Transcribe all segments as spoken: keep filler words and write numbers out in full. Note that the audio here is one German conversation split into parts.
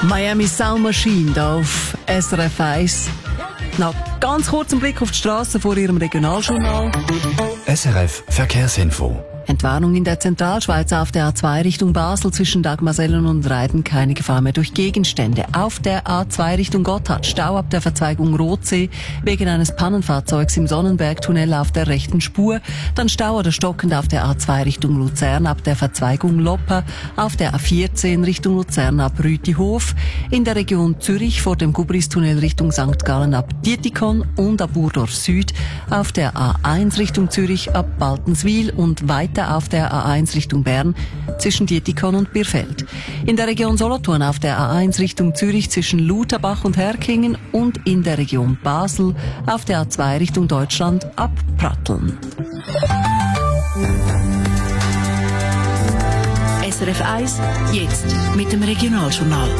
Miami Sound Machine da auf S R F eins. Noch ganz kurz einen Blick auf die Straße vor Ihrem Regionaljournal. S R F Verkehrsinfo. Entwarnung in der Zentralschweiz auf der A zwei Richtung Basel zwischen Dagmarsellen und Reiden. Keine Gefahr mehr durch Gegenstände. Auf der A zwei Richtung Gotthard Stau ab der Verzweigung Rotsee wegen eines Pannenfahrzeugs im Sonnenbergtunnel auf der rechten Spur. Dann Stau oder stockend auf der A zwei Richtung Luzern ab der Verzweigung Loppa. Auf der A vierzehn Richtung Luzern ab Rütihof. In der Region Zürich vor dem Gubristunnel Richtung Sankt Gallen ab Dietikon und ab Urdorf Süd. Auf der A eins Richtung Zürich ab Baltenswil und weiter auf der A eins Richtung Bern zwischen Dietikon und Birfeld. In der Region Solothurn auf der A eins Richtung Zürich zwischen Lutherbach und Herkingen und in der Region Basel auf der A zwei Richtung Deutschland ab Pratteln. S R F eins, jetzt mit dem Regionaljournal.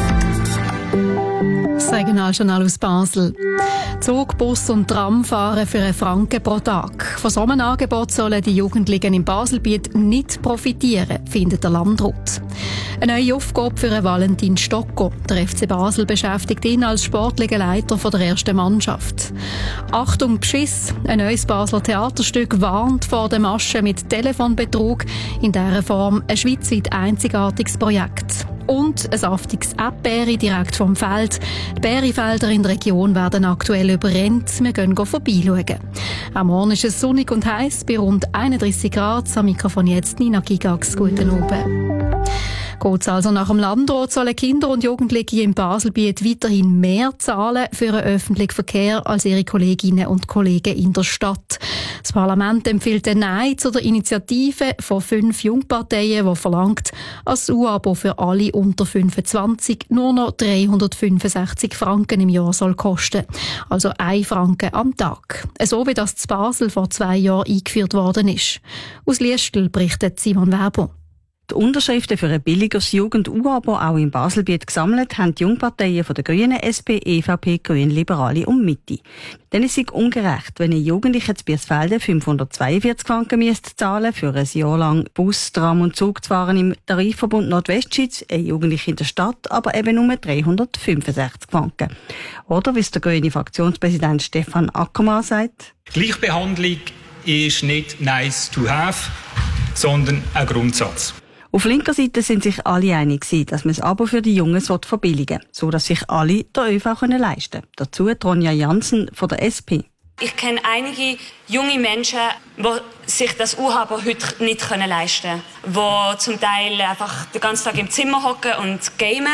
Das Regionaljournal aus Basel. Zug, Bus und Tram fahren für einen Franken pro Tag. Von so einem Angebot sollen die Jugendlichen im Baselbiet nicht profitieren, findet der Landrat. Eine neue Aufgabe für einen Valentin Stocko. Der F C Basel beschäftigt ihn als sportlicher Leiter der ersten Mannschaft. Achtung, Beschiss! Ein neues Basler Theaterstück warnt vor der Masche mit Telefonbetrug. In dieser Form ein schweizweit einzigartiges Projekt. Und ein saftiges Erdbeere direkt vom Feld. Die Beerenfelder in der Region werden aktuell überrennt. Wir gehen vorbeischauen. Am Morgen ist es sonnig und heiß bei rund einunddreissig Grad. Am Mikrofon jetzt Nina Gigax. Guten Abend. Geht's also nach dem Landrat, sollen Kinder und Jugendliche im Baselbiet weiterhin mehr zahlen für den öffentlichen Verkehr als ihre Kolleginnen und Kollegen in der Stadt. Das Parlament empfiehlt ein Nein zu der Initiative von fünf Jungparteien, die verlangt, dass das U-Abo für alle unter fünfundzwanzig nur noch dreihundertfünfundsechzig Franken im Jahr soll kosten. Also ein Franken am Tag. So wie das in Basel vor zwei Jahren eingeführt worden ist. Aus Liestel berichtet Simon Werber. Die Unterschriften für ein billigeres Jugend-U-Abo auch im Baselbiet gesammelt haben die Jungparteien von der Grünen, S P, E V P, Grünen, Liberale und Mitte. Denn es ist ungerecht, wenn ein Jugendlicher zu Birsfelden fünfhundertzweiundvierzig Franken müsste zahlen für ein Jahr lang Bus, Tram und Zug zu fahren im Tarifverbund Nordwestschweiz, ein Jugendlicher in der Stadt aber eben nur dreihundertfünfundsechzig Franken. Oder wie es der grüne Fraktionspräsident Stefan Ackermann sagt: Gleichbehandlung ist nicht nice to have, sondern ein Grundsatz. Auf linker Seite sind sich alle einig gewesen, dass man das Abo für die Jungen verbilligen soll, so dass sich alle den ÖV leisten können. Dazu Ronja Jansen von der S P. Ich kenne einige junge Menschen, die sich das U-Abo heute nicht leisten können. Die zum Teil einfach den ganzen Tag im Zimmer hocken und gamen.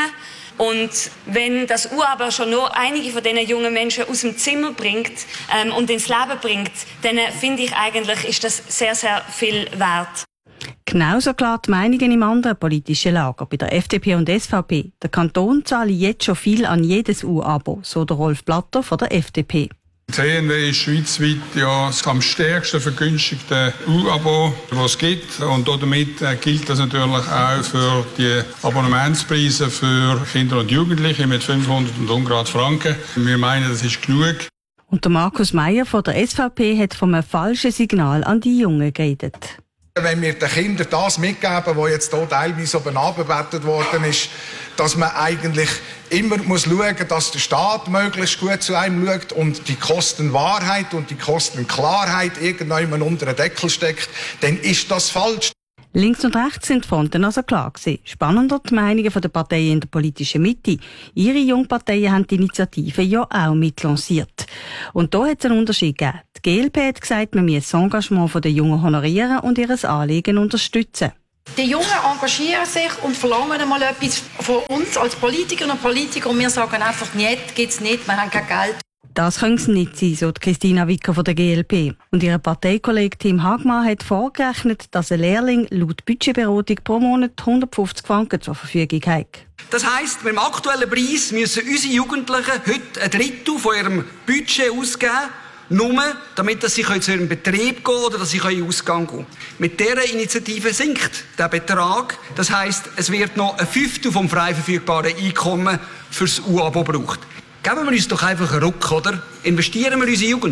Und wenn das U-Abo schon nur einige von diesen jungen Menschen aus dem Zimmer bringt ähm, und ins Leben bringt, dann finde ich eigentlich, ist das sehr, sehr viel wert. Genauso klar die Meinungen im anderen politischen Lager, bei der F D P und S V P. Der Kanton zahle jetzt schon viel an jedes U-Abo, so der Rolf Blatter von der F D P. C N W ist schweizweit ja das am stärksten vergünstigte U-Abo, was es gibt. Und damit gilt das natürlich auch für die Abonnementspreise für Kinder und Jugendliche mit fünfhundert und hundert Franken. Wir meinen, das ist genug. Und der Markus Meyer von der S V P hat von einem falschen Signal an die Jungen geredet. Wenn wir den Kindern das mitgeben, was jetzt hier teilweise oben abgebettet worden ist, dass man eigentlich immer muss schauen, dass der Staat möglichst gut zu einem schaut und die Kostenwahrheit und die Kostenklarheit irgendwann unter den Deckel steckt, dann ist das falsch. Links und rechts sind die Fronten also klar gewesen. Spannender die Meinungen der Parteien in der politischen Mitte. Ihre Jungparteien haben die Initiative ja auch mitlanciert. Und da hat es einen Unterschied gegeben. Die G L P hat gesagt, man müsse das Engagement der Jungen honorieren und ihr Anliegen unterstützen. Die Jungen engagieren sich und verlangen einmal etwas von uns als Politikerinnen und Politiker. Und wir sagen einfach, nicht, gibt's nicht, wir haben kein Geld. Das können es nicht sein, so Christina Wicker von der G L P. Und ihr Parteikollege Tim Hagmann hat vorgerechnet, dass ein Lehrling laut Budgetberatung pro Monat hundertfünfzig Franken zur Verfügung hat. Das heisst, mit dem aktuellen Preis müssen unsere Jugendlichen heute ein Drittel von ihrem Budget ausgeben, nur damit dass sie zu ihrem Betrieb gehen oder dass sie in den Ausgang gehen. Mit dieser Initiative sinkt der Betrag. Das heisst, es wird noch ein Fünftel vom frei verfügbaren Einkommen fürs U-Abo gebraucht. Geben wir uns doch einfach einen Ruck, oder? Investieren wir in unsere Jugend.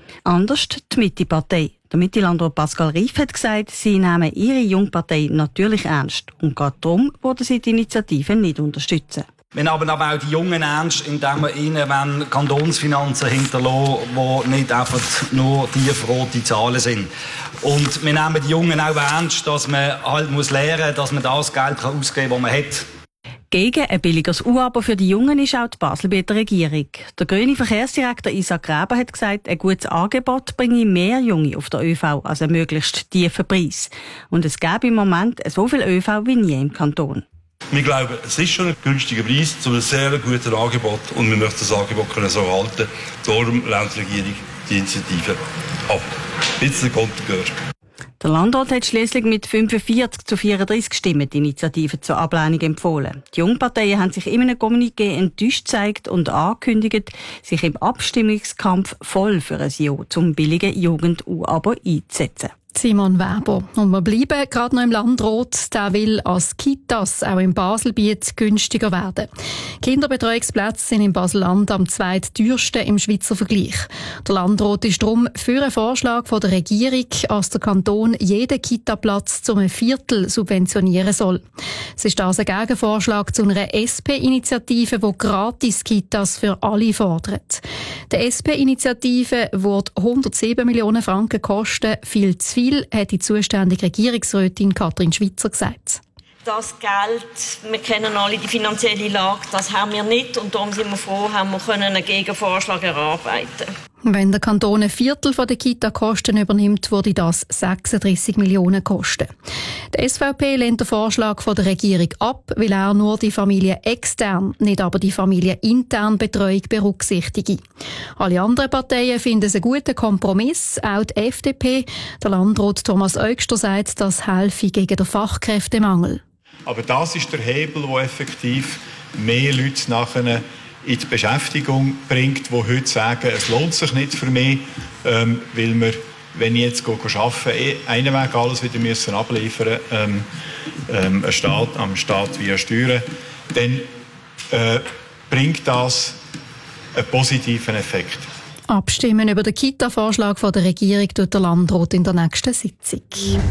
Anders die Mitte-Partei. Der Mitte-Landrat Pascal Rif hat gesagt, sie nehmen ihre Jungpartei natürlich ernst. Und gerade darum würden sie die Initiative nicht unterstützen. Wir nehmen aber auch die Jungen ernst, indem wir ihnen Kantonsfinanzen hinterlassen, die nicht einfach nur tiefrote Zahlen sind. Und wir nehmen die Jungen auch ernst, dass man halt muss lernen muss, dass man das Geld ausgeben kann, das man hat. Gegen ein billigeres U-Abo für die Jungen ist auch die Baselbieter Regierung. Der grüne Verkehrsdirektor Isaac Graber hat gesagt, ein gutes Angebot bringe mehr Junge auf der ÖV als einen möglichst tiefen Preis. Und es gäbe im Moment so viel ÖV wie nie im Kanton. Wir glauben, es ist schon ein günstiger Preis zu einem sehr guten Angebot und wir möchten das Angebot können so halten. Darum lehnt die Regierung die Initiative ab. Jetzt der Konter gehört. Der Landrat hat schliesslich mit fünfundvierzig zu vierunddreißig Stimmen die Initiative zur Ablehnung empfohlen. Die Jungparteien haben sich in einem Kommuniqué enttäuscht gezeigt und angekündigt, sich im Abstimmungskampf voll für ein Ja zum billigen Jugend-U-Abo einzusetzen. Simon Weber. Und wir bleiben gerade noch im Landrat. Der will als Kitas auch im Baselbiet günstiger werden. Kinderbetreuungsplätze sind im Baselland am zweitteuersten im Schweizer Vergleich. Der Landrat ist darum für einen Vorschlag von der Regierung, dass der Kanton jeden Kita-Platz zu einem Viertel subventionieren soll. Es ist also ein Gegenvorschlag zu einer S P-Initiative, die Gratis-Kitas für alle fordert. Die S P-Initiative wird hundertsieben Millionen Franken kosten, viel zu viel, hat die zuständige Regierungsrätin Katrin Schweizer gesagt. Das Geld, wir kennen alle die finanzielle Lage, das haben wir nicht und darum sind wir froh, haben wir können einen Gegenvorschlag erarbeiten. Wenn der Kanton ein Viertel der Kita-Kosten übernimmt, würde das sechsunddreißig Millionen kosten. Die S V P lehnt den Vorschlag von der Regierung ab, weil er nur die Familie extern, nicht aber die Familie intern Betreuung berücksichtige. Alle anderen Parteien finden es einen guten Kompromiss, auch die F D P. Der Landrat Thomas Eugster sagt, das helfe gegen den Fachkräftemangel. Aber das ist der Hebel, der effektiv mehr Leute nachher in die Beschäftigung bringt, die heute sagen, es lohnt sich nicht für mich, ähm, weil wir, wenn ich jetzt arbeite, eh einen Weg alles wieder müssen abliefern ähm, ähm, Staat, am Staat via Steuern, dann äh, bringt das einen positiven Effekt. Abstimmen über den Kita-Vorschlag der Regierung tut der Landrat in der nächsten Sitzung.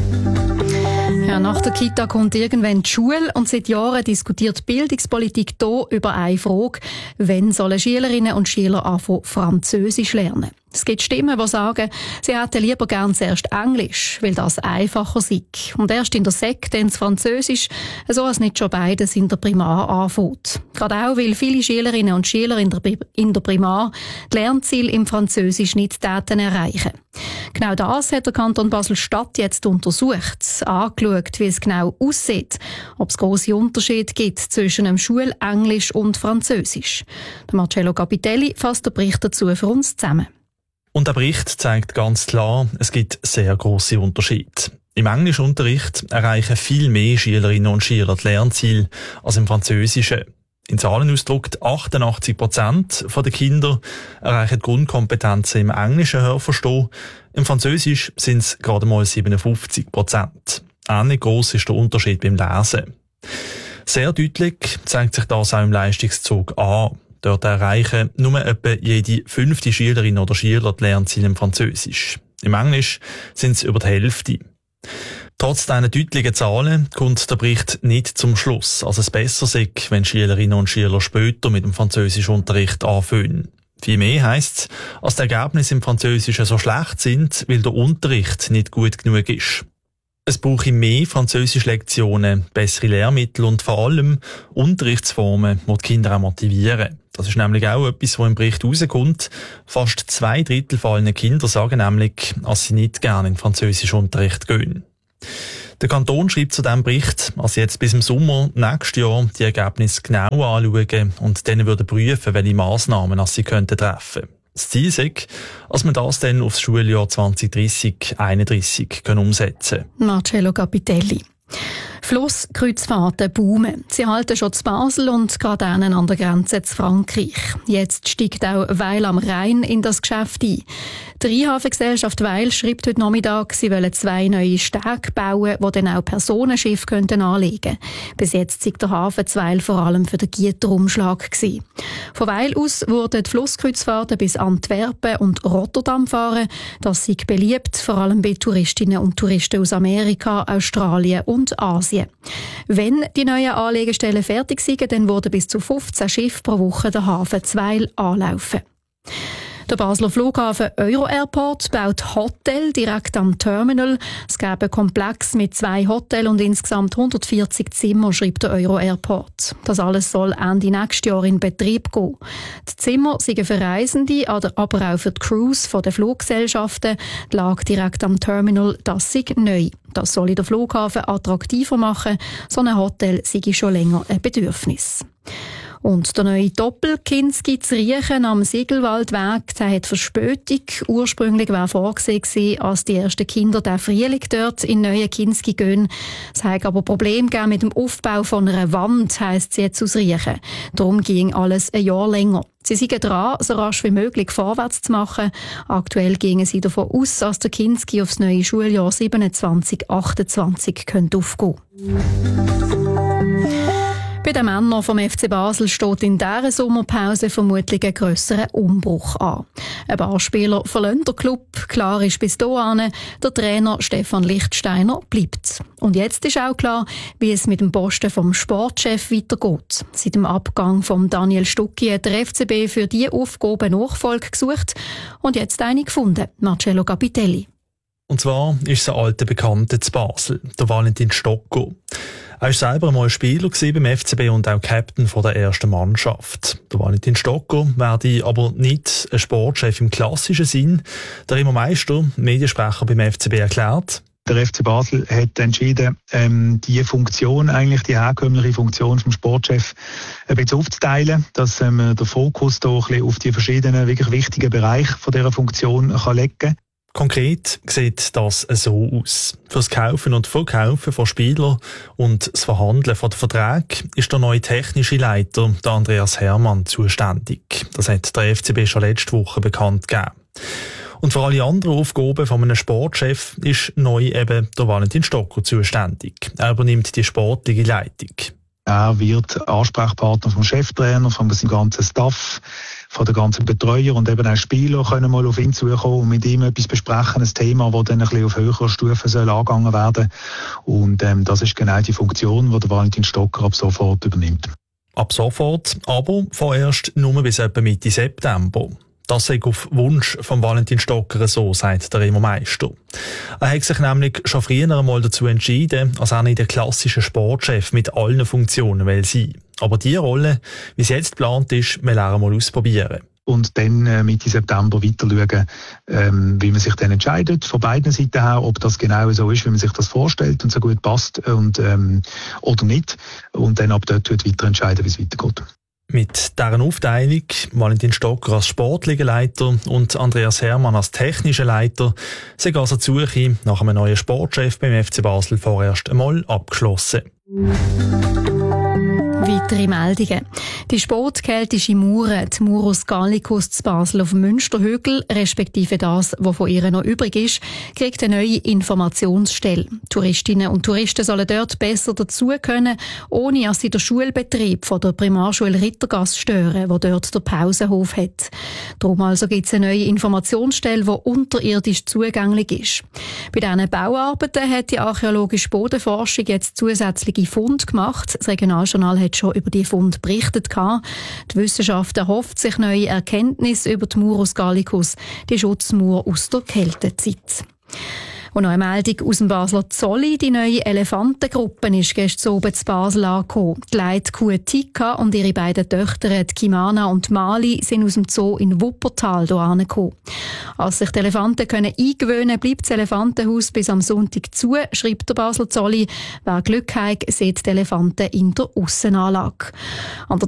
Ja, nach der Kita kommt irgendwann die Schule und seit Jahren diskutiert die Bildungspolitik hier über eine Frage, wann sollen Schülerinnen und Schüler anfangen, Französisch lernen. Es gibt Stimmen, die sagen, sie hätten lieber gern zuerst Englisch, weil das einfacher sei. Und erst in der Sek dann das Französisch, so als nicht schon beides in der Primar anfängt. Gerade auch, weil viele Schülerinnen und Schüler in der, in der Primar die Lernziele im Französisch nicht täten erreichen. Genau das hat der Kanton Basel-Stadt jetzt untersucht, angeschaut, wie es genau aussieht, ob es grosse Unterschiede gibt zwischen dem Schulenglisch und Französisch. Der Marcello Capitelli fasst den Bericht dazu für uns zusammen. Und der Bericht zeigt ganz klar, es gibt sehr grosse Unterschiede. Im Englischunterricht erreichen viel mehr Schülerinnen und Schüler die Lernziele als im Französischen. In Zahlen ausgedrückt, achtundachtzig Prozent der Kinder erreichen Grundkompetenzen im englischen Hörverstehen. Im Französisch sind es gerade mal siebenundfünfzig Prozent. Ähnlich gross ist der Unterschied beim Lesen. Sehr deutlich zeigt sich das auch im Leistungszug A. Dort erreichen nur etwa jede fünfte Schülerin oder Schüler die Lernziele im Französisch. Im Englisch sind es über die Hälfte. Trotz dieser deutlichen Zahlen kommt der Bericht nicht zum Schluss, als es besser sei, wenn Schülerinnen und Schüler später mit dem Französischunterricht anfangen. Vielmehr heisst es, dass die Ergebnisse im Französischen so schlecht sind, weil der Unterricht nicht gut genug ist. Es brauche mehr Französischlektionen, bessere Lehrmittel und vor allem Unterrichtsformen, die die Kinder auch motivieren. Das ist nämlich auch etwas, was im Bericht rauskommt. Fast zwei Drittel von allen Kindern sagen nämlich, dass sie nicht gerne in den Französischunterricht gehen. Der Kanton schreibt zu diesem Bericht, dass sie jetzt bis im Sommer nächstes Jahr die Ergebnisse genau anschauen und dann würden prüfen, welche Massnahmen sie könnten treffen könnten. Das Ziel ist, dass man das dann aufs Schuljahr zwanzig dreißig einunddreißig umsetzen können. Marcello Capitelli. Flusskreuzfahrten boomen. Sie halten schon zu Basel und gerade an der Grenze zu Frankreich. Jetzt steigt auch Weil am Rhein in das Geschäft ein. Die Rheinhafengesellschaft Weil schreibt heute Nachmittag, sie wollen zwei neue Stege bauen, die dann auch Personenschiffe könnten anlegen könnten. Bis jetzt war der Hafen zu Weil vor allem für den Güterumschlag gewesen. Von Weil aus wurden die Flusskreuzfahrten bis Antwerpen und Rotterdam fahren. Das ist beliebt, vor allem bei Touristinnen und Touristen aus Amerika, Australien und Asien. Wenn die neuen Anlegestellen fertig sind, dann würden bis zu fünfzehn Schiffe pro Woche den Hafen zu Weil anlaufen. Der Basler Flughafen Euro Airport baut Hotel direkt am Terminal. Es gäbe einen Komplex mit zwei Hotels und insgesamt hundertvierzig Zimmer, schreibt der Euro Airport. Das alles soll Ende nächstes Jahr in Betrieb gehen. Die Zimmer sind für Reisende, aber auch für die Crews der Fluggesellschaften. Die Lage direkt am Terminal, das sei neu. Das soll den Flughafen attraktiver machen. So ein Hotel sei schon länger ein Bedürfnis. Und der neue Doppelkinski zu Riechen am Siegelwaldweg, der hat Verspätung. Ursprünglich war vorgesehen, als die ersten Kinder der Frühling dort in neuen Kinski gehen. Es hat aber Probleme gegeben mit dem Aufbau von einer Wand, heisst es jetzt aus Riechen. Darum ging alles ein Jahr länger. Sie sind dran, so rasch wie möglich vorwärts zu machen. Aktuell gingen sie davon aus, dass der Kinski aufs neue Schuljahr siebenundzwanzig achtundzwanzig könnte aufgehen. Bei den Männern vom F C Basel steht in dieser Sommerpause vermutlich ein grösserer Umbruch an. Ein paar Spieler verlassen den Club. Klar ist bis dahin, der Trainer Stefan Lichtsteiner bleibt. Und jetzt ist auch klar, wie es mit dem Posten vom Sportchef weitergeht. Seit dem Abgang von Daniel Stucki hat der F C B für diese Aufgabe Nachfolge gesucht und jetzt eine gefunden, Marcello Capitelli. Und zwar ist es ein alter Bekannter zu Basel, der Valentin Stocko. Er war selber einmal Spieler beim F C B und auch Captain der ersten Mannschaft. Der Valentin Stocko werde aber nicht ein Sportchef im klassischen Sinn. Der Remo Meister, Mediensprecher beim F C B, erklärt: Der F C Basel hat entschieden, ähm, die Funktion, eigentlich die herkömmliche Funktion vom Sportchef ein bisschen aufzuteilen, dass ähm, der Fokus da ein bisschen auf die verschiedenen wirklich wichtigen Bereiche von dieser Funktion kann legen kann. Konkret sieht das so aus. Für das Kaufen und Verkaufen von Spielern und das Verhandeln von den Verträgen ist der neue technische Leiter, der Andreas Hermann, zuständig. Das hat der F C B schon letzte Woche bekannt gegeben. Und für alle anderen Aufgaben von einem Sportchef ist neu eben der Valentin Stocko zuständig. Er übernimmt die sportliche Leitung. Er wird Ansprechpartner vom Cheftrainer, vom ganzen Staff, von den ganzen Betreuer und eben auch Spieler können mal auf ihn zukommen und mit ihm etwas besprechen, ein Thema, das dann ein bisschen auf höherer Stufe soll angegangen werden. Und ähm, das ist genau die Funktion, die der Valentin Stocker ab sofort übernimmt. Ab sofort, aber vorerst nur bis etwa Mitte September. Das sei auf Wunsch von Valentin Stocker so, sagt der Remo Meister. Er hat sich nämlich schon früher einmal dazu entschieden, als er nicht der klassische Sportchef mit allen Funktionen will sein. Aber die Rolle, wie es jetzt geplant ist, will er einmal ausprobieren. Und dann äh, Mitte September weiter schauen, ähm, wie man sich dann entscheidet, von beiden Seiten her, ob das genau so ist, wie man sich das vorstellt und so gut passt und, ähm, oder nicht. Und dann ab dort weiter entscheiden, wie es weitergeht. Mit deren Aufteilung, Valentin Stocker als sportlicher Leiter und Andreas Hermann als technischer Leiter, sei also die Suche nach einem neuen Sportchef beim F C Basel vorerst einmal abgeschlossen. Weitere Meldungen. Die sportkeltische Mure, die Murus Gallicus zu Basel auf dem Münsterhügel, respektive das, was von ihr noch übrig ist, kriegt eine neue Informationsstelle. Touristinnen und Touristen sollen dort besser dazu können, ohne dass sie den Schulbetrieb von der Primarschule Rittergasse stören, wo dort der Pausenhof hat. Darum also gibt es eine neue Informationsstelle, die unterirdisch zugänglich ist. Bei diesen Bauarbeiten hat die archäologische Bodenforschung jetzt zusätzliche Funde gemacht. Das Regionaljournal hat schon über die Funde berichtet. Die Wissenschaft erhofft sich neue Erkenntnisse über die Murus Gallicus, die Schutzmauer aus der Kältezeit. Und noch eine Meldung aus dem Basler Zolli. Die neue Elefantengruppe ist gestern oben zu Basel angekommen. Die Leitkuh Tika und ihre beiden Töchter, die Kimana und Mali, sind aus dem Zoo in Wuppertal hier angekommen. Als sich die Elefanten können eingewöhnen können, bleibt das Elefantenhaus bis am Sonntag zu, schreibt der Basler Zolli. Wer Glück hat, sieht die Elefanten in der Aussenanlage. An der